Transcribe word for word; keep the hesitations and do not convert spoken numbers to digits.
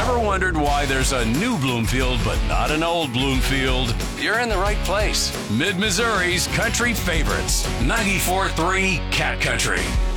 Ever wondered why there's a new Bloomfield but not an old Bloomfield? You're in the right place. Mid-Missouri's country favorites. ninety-four point three Cat Country.